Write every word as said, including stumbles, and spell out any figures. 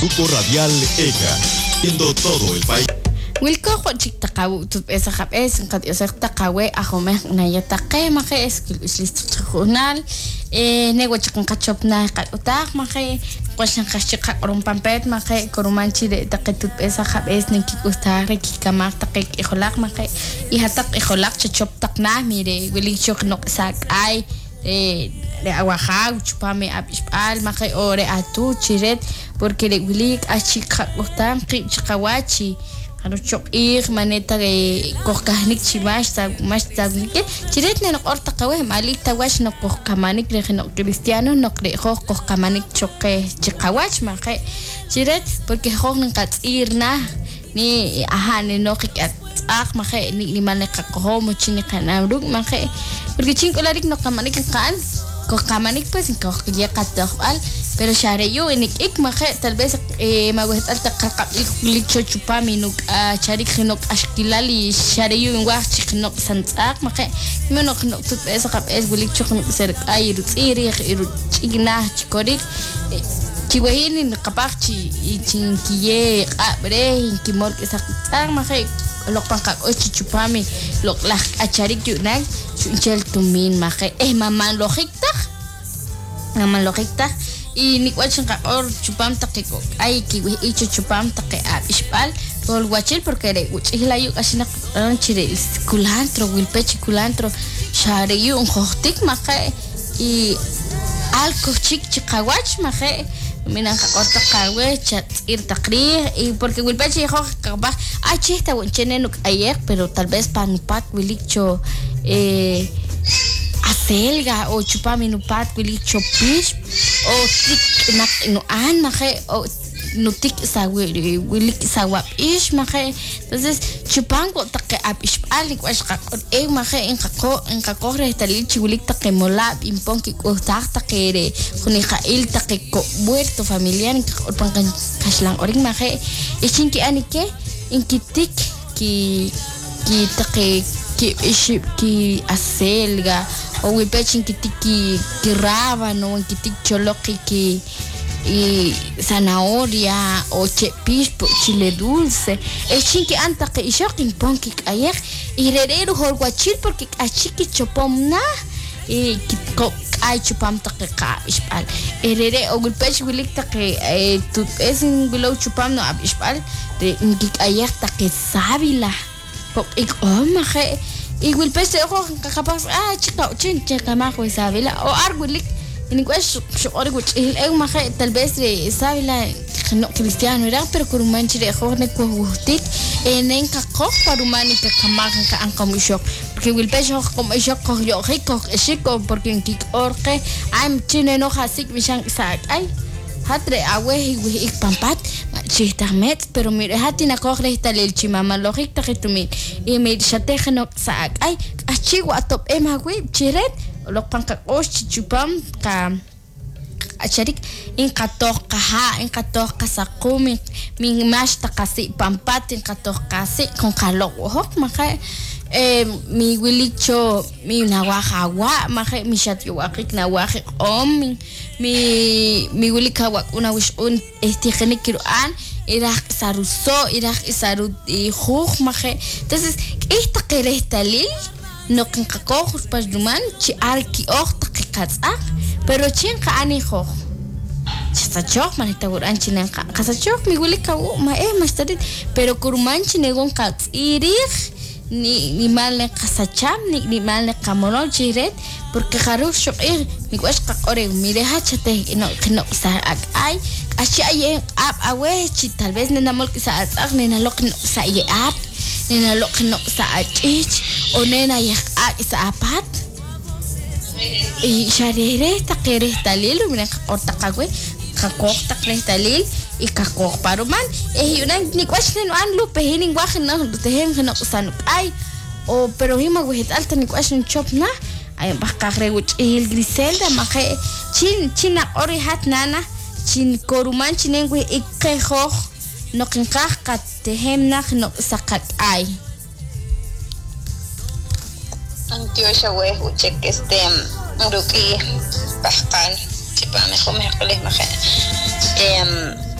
Grupo Radial EGA, viendo todo el país. Wilco Juanchik Takawu, tu esa es en que yo Takawe, a Homer, Nayatake, Maje, es que es listo tribunal, eh, Neguachikon Kachop Na, Utak, Maje, Washan Kashika, Rumpampet, Maje, Korumanchi de Taketut esa es Niki Ustare, Kikamak, Take, Ejolak, Maje, y Hatak, Ejolak, Chop Takna, mire, Willy Chok no Sak, ay, eh, de Aguajau, Chupame, Abishpal, Maje, Ore, Atu, Chiret, porque de Willy, Achika, Ustam, Chikawachi. Ano chok ir maneta ge kokahnik chimash ta mash ta ke chiret ne nok orta kawe malik ta wash nok kokamanik re no cristiano nok re kokamanik choke chikawach ma ke chiret porque hok nin kat irna ni aha ne nok kat ak ma ke ni man ka ko mo chini kana rug ma ke porque chin kolarik nok kamanik kan kokamanik pues ko ya kat al pero share yo en ik maje tal vez eh maguet alta qaqab ik chupami nuk charik khinok ashkilali share yo en wax khinok santsaq maje menok nok tut es qab es gulik chukhnok ser ay rutsiri iru igna chikorik chiwahin qabaqchi ichin kiye qabre kimor kesaq maje lok pangkak o chupami lok lah acharik yo nag chunchel tumin maje eh maman logikta maman logikta y ni cuachan ka or chupam takiko ay ki icho chupam take ab ispal tol guachil porque re uchila yu asina ran chire culantro wilpechi culantro share yu un hotik maje y alco chic chikawach maje mina ka corta kawe chat ir takri y porque wilpechi ho ka ay chista un chenenuk ayer pero tal vez panupat wilicho eh aselga o chupami no pat wili chopish o tik nak no an maje o no tik sa wili wili sa wap ish maje entonces chupango take ap ish alik wash ka e maje en kako en kako restali chiwili take molab impon ki ko tak takere kuni khail take ko muerto familiar o pankan kaslang oring maje ishin ki anike in kitik ki ki take ki ish ki aselga o wipechin kitiki kirabano kitik choloki ki y zanahoria o chepish chile dulce es chinki anta que ishokin ponki ayer y herero horguachil porque achiki chopomna y kitko ay chupam take ka ispal herere o wipech wilik take tu es un below chupam no ispal de ngik ayer take sabila pok ik oh maje y will pese ojo capaz ah chica chin chica majo isabela o argulik en cues orgu el eu maje tal vez isabela no cristiano era pero con un manchi de jorne ko wutit en en ka ko para humani que kamagan ka an como shock porque will pese como shock ko yo rico chico porque en kik orque am chine no hasik mishan sak ay hatre awe hi ik pampat chihtamet pero mire hatina corre esta el chimama logista que tú me y me chate no sac ay achigua top ema we chiret lo panka os chupam ka acharik in katok kaha in katok kasakumi min mas takasi pampat in katok kasi con calor hok maka eh mi wilicho mi nawaha wa maka mi chat yo akik nawahi om mi mi wilika wa una wish un este genekiruan irak saruso irak isaru y jug maje entonces esta querestalil no kan kakojus pas duman chi arki ochta kikatsak pero chen ka ani jog chata chok manita uran chinan ka kasa chok mi wilika u ma eh mastadit pero kurman chinegon kats irig ni ni mal le kasacham ni ni mal le kamonol chiret porque harus shok ir mi kuas ka ore mi deja chate no no sa ay así hay ab awe chi tal vez nena mol sa at nena lok no sa ye ab nena lok no sa ich o nena ye sa apat y sharere ta kere talil mira orta kagwe kakok ta kere talil y kakok paruman eh yunan ni kuas no an lu pehin wa no tehen no sanuk ay o pero hima we alta ni kuas chop na ay bakakre wich el griselda mache chin china ori hat nana chin koruman chinengwe ikkejo no kinkah katehem nak no sakat ay antio shawe uchek este ruki bahkan sipa me khome khale mahe em